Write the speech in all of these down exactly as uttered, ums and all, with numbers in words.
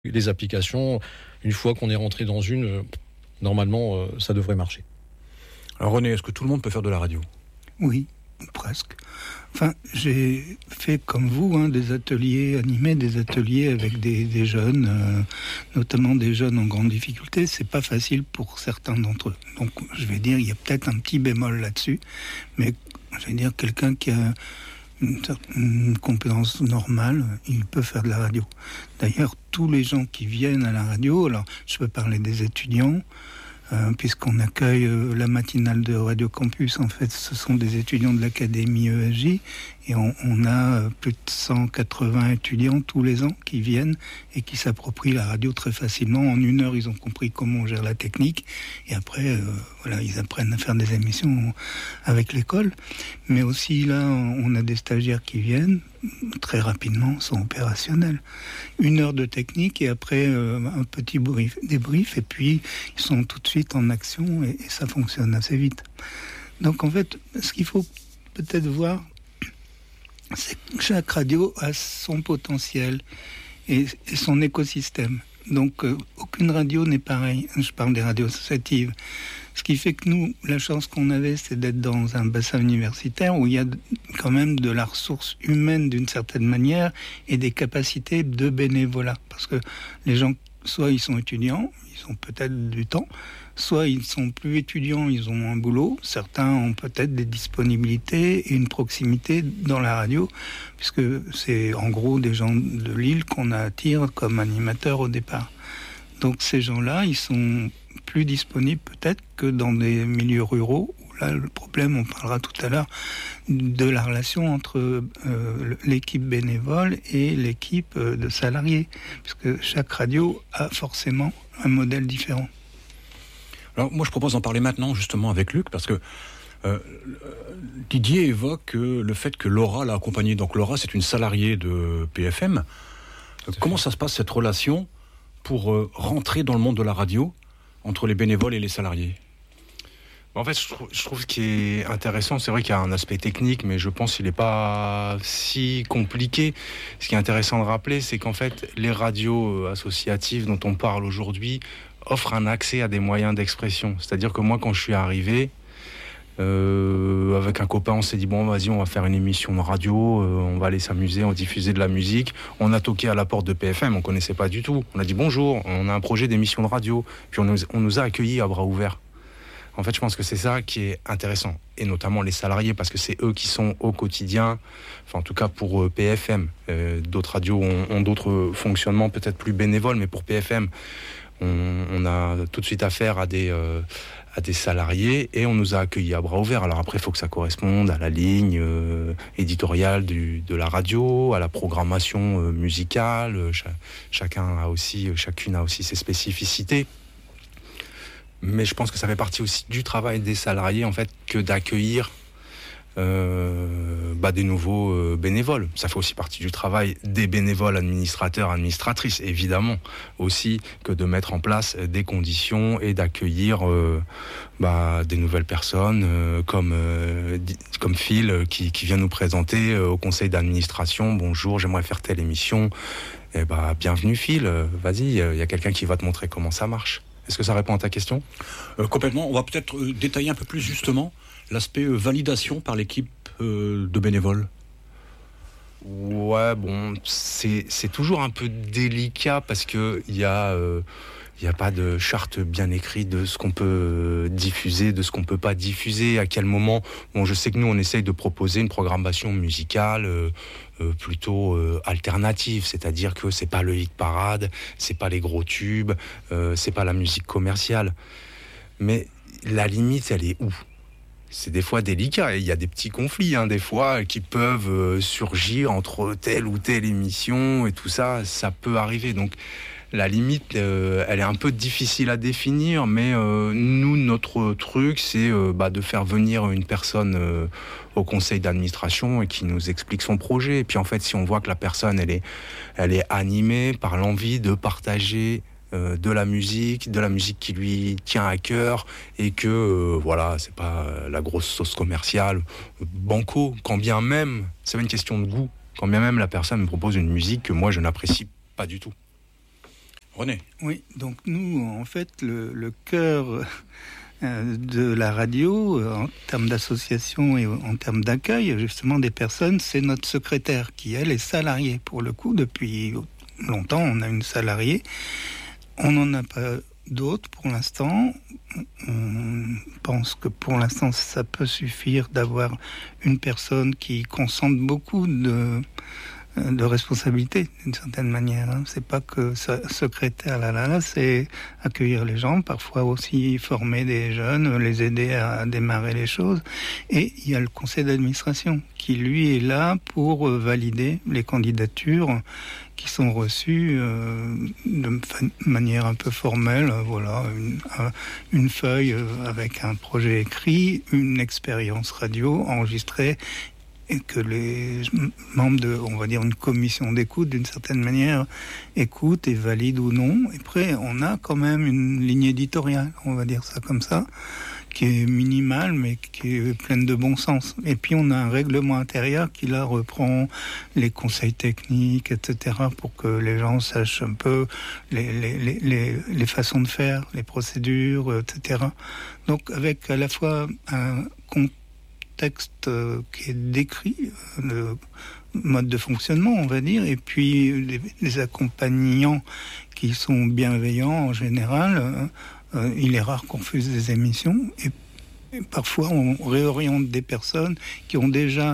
Les applications, une fois qu'on est rentré dans une, euh, normalement, euh, ça devrait marcher. Alors René, est-ce que tout le monde peut faire de la radio ? Oui, presque. Enfin, j'ai fait comme vous, hein, des ateliers, animé des ateliers avec des, des jeunes, euh, notamment des jeunes en grande difficulté. C'est pas facile pour certains d'entre eux. Donc, je vais dire, il y a peut-être un petit bémol là-dessus, mais je vais dire, quelqu'un qui a une, une compétence normale, il peut faire de la radio. D'ailleurs, tous les gens qui viennent à la radio, alors je peux parler des étudiants, Euh, puisqu'on accueille euh, la matinale de Radio Campus. En fait, ce sont des étudiants de l'Académie E S J et on, on a euh, plus de cent quatre-vingts étudiants tous les ans qui viennent et qui s'approprient la radio très facilement. En une heure, ils ont compris comment on gère la technique et après, euh, voilà, ils apprennent à faire des émissions avec l'école. Mais aussi, là, on a des stagiaires qui viennent très rapidement, sont opérationnels. Une heure de technique et après euh, un petit brief, débrief et puis ils sont tout de suite en action et, et ça fonctionne assez vite. Donc en fait, ce qu'il faut peut-être voir, c'est que chaque radio a son potentiel et, et son écosystème. Donc euh, aucune radio n'est pareille. Je parle des radios associatives. Ce qui fait que nous, la chance qu'on avait, c'est d'être dans un bassin universitaire où il y a quand même de la ressource humaine d'une certaine manière et des capacités de bénévolat. Parce que les gens, soit ils sont étudiants, ils ont peut-être du temps, soit ils ne sont plus étudiants, ils ont un boulot. Certains ont peut-être des disponibilités et une proximité dans la radio, puisque c'est en gros des gens de Lille qu'on attire comme animateurs au départ. Donc ces gens-là, ils sont plus disponibles peut-être que dans des milieux ruraux, où là le problème, on parlera tout à l'heure, de la relation entre euh, l'équipe bénévole et l'équipe de salariés, puisque chaque radio a forcément un modèle différent. Alors moi je propose d'en parler maintenant justement avec Luc, parce que euh, Didier évoque euh, le fait que Laura l'a accompagné. Donc Laura, c'est une salariée de P F M. Euh, comment ça se passe cette relation pour euh, rentrer dans le monde de la radio entre les bénévoles et les salariés ? En fait, je trouve, je trouve ce qui est intéressant, c'est vrai qu'il y a un aspect technique, mais je pense qu'il n'est pas si compliqué. Ce qui est intéressant de rappeler, c'est qu'en fait, les radios associatives dont on parle aujourd'hui offrent un accès à des moyens d'expression. C'est-à-dire que moi, quand je suis arrivé, Euh, avec un copain, on s'est dit bon, vas-y, on va faire une émission de radio, euh, on va aller s'amuser, on va diffuser de la musique. On a toqué à la porte de P F M, on connaissait pas du tout. On a dit bonjour, on a un projet d'émission de radio, puis on nous, on nous a accueillis à bras ouverts. En fait, je pense que c'est ça qui est intéressant, et notamment les salariés, parce que c'est eux qui sont au quotidien, enfin en tout cas pour euh, P F M. Euh, d'autres radios ont, ont d'autres fonctionnements peut-être plus bénévoles, mais pour P F M, on, on a tout de suite affaire à des euh, à des salariés et on nous a accueillis à bras ouverts. Alors après, il faut que ça corresponde à la ligne euh, éditoriale du, de la radio, à la programmation euh, musicale. Ch- chacun a aussi, chacune a aussi ses spécificités. Mais je pense que ça fait partie aussi du travail des salariés, en fait, que d'accueillir Euh, bah, des nouveaux euh, bénévoles. Ça fait aussi partie du travail des bénévoles administrateurs, administratrices, évidemment, aussi que de mettre en place des conditions et d'accueillir euh, bah, des nouvelles personnes euh, comme, euh, comme Phil euh, qui, qui vient nous présenter euh, au conseil d'administration. Bonjour, j'aimerais faire telle émission. Eh bah, bienvenue Phil, euh, vas-y, il euh, y a quelqu'un qui va te montrer comment ça marche. Est-ce que ça répond à ta question ? euh, Complètement. On va peut-être euh, détailler un peu plus justement l'aspect euh, validation par l'équipe euh, de bénévoles. Ouais, bon, c'est, c'est toujours un peu délicat parce que il y a, euh, il y a pas de charte bien écrite de ce qu'on peut diffuser, de ce qu'on peut pas diffuser, à quel moment. Bon, je sais que nous, on essaye de proposer une programmation musicale euh, euh, plutôt euh, alternative, c'est-à-dire que c'est pas le hit parade, c'est pas les gros tubes, euh, c'est pas la musique commerciale. Mais la limite, elle est où ? C'est des fois délicat, et il y a des petits conflits, hein, des fois, qui peuvent euh, surgir entre telle ou telle émission, et tout ça, ça peut arriver. Donc, la limite, euh, elle est un peu difficile à définir, mais euh, nous, notre truc, c'est euh, bah, de faire venir une personne euh, au conseil d'administration et qui nous explique son projet. Et puis, en fait, si on voit que la personne, elle est, elle est animée par l'envie de partager Euh, de la musique, de la musique qui lui tient à cœur, et que euh, voilà, c'est pas euh, la grosse sauce commerciale, euh, banco, quand bien même, c'est pas une question de goût, quand bien même la personne me propose une musique que moi je n'apprécie pas du tout. René. Oui, donc nous, en fait, le, le cœur de la radio, en termes d'association et en termes d'accueil, justement, des personnes, c'est notre secrétaire qui, elle, est salariée. Pour le coup, depuis longtemps, on a une salariée. On n'en a pas d'autres pour l'instant. On pense que pour l'instant, ça peut suffire d'avoir une personne qui concentre beaucoup de... de responsabilité d'une certaine manière. Hein. C'est pas que secrétaire là là là, c'est accueillir les gens, parfois aussi former des jeunes, les aider à démarrer les choses. Et il y a le conseil d'administration qui lui est là pour valider les candidatures qui sont reçues euh, de manière un peu formelle. Voilà, une, une feuille avec un projet écrit, une expérience radio enregistrée, et que les membres de, on va dire, une commission d'écoute, d'une certaine manière, écoutent et valident ou non. Et après, on a quand même une ligne éditoriale, on va dire ça comme ça, qui est minimale, mais qui est pleine de bon sens. Et puis, on a un règlement intérieur qui, là, reprend les conseils techniques, et cetera, pour que les gens sachent un peu les, les, les, les, les façons de faire, les procédures, et cetera. Donc, avec à la fois un compte texte qui est décrit, le mode de fonctionnement, on va dire, et puis les, les accompagnants qui sont bienveillants en général. Euh, il est rare qu'on fasse des émissions, et, et parfois on réoriente des personnes qui ont déjà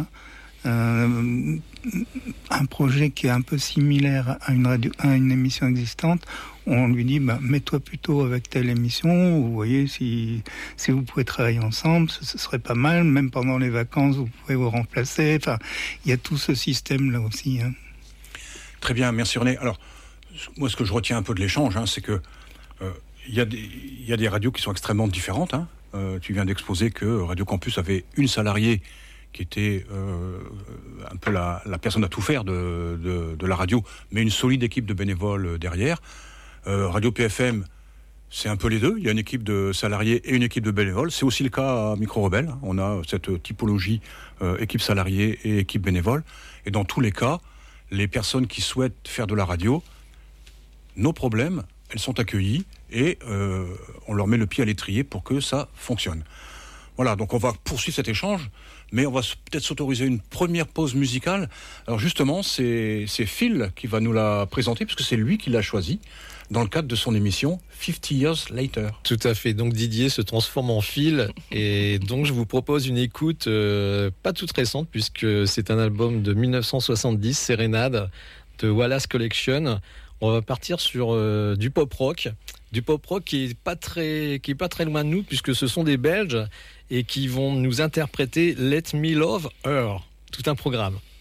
euh, un projet qui est un peu similaire à une, radio, à une émission existante. On lui dit, bah, mets-toi plutôt avec telle émission, vous voyez, si, si vous pouvez travailler ensemble, ce, ce serait pas mal, même pendant les vacances, vous pouvez vous remplacer. Enfin, il y a tout ce système-là aussi. Hein. Très bien, merci René. Alors, moi, ce que je retiens un peu de l'échange, hein, c'est que euh, il y a des, il y a des radios qui sont extrêmement différentes. Hein. Euh, tu viens d'exposer que Radio Campus avait une salariée qui était euh, un peu la, la personne à tout faire de, de, de la radio, mais une solide équipe de bénévoles derrière. Euh, Radio P F M, c'est un peu les deux. Il y a une équipe de salariés et une équipe de bénévoles. C'est aussi le cas à Micro Rebelle. On a cette typologie euh, équipe salariée et équipe bénévole. Et dans tous les cas, les personnes qui souhaitent faire de la radio, nos problèmes, elles sont accueillies et euh, on leur met le pied à l'étrier pour que ça fonctionne. Voilà, donc on va poursuivre cet échange, mais on va peut-être s'autoriser une première pause musicale. Alors justement, c'est, c'est Phil qui va nous la présenter, puisque c'est lui qui l'a choisi dans le cadre de son émission fifty years later. Tout à fait, donc Didier se transforme en Phil, et donc je vous propose une écoute euh, pas toute récente, puisque c'est un album de dix-neuf cent soixante-dix, Sérénade, de Wallace Collection. On va partir sur euh, du pop-rock, du pop-rock qui est pas très, qui est pas très loin de nous, puisque ce sont des Belges, et qui vont nous interpréter Let Me Love Her, tout un programme.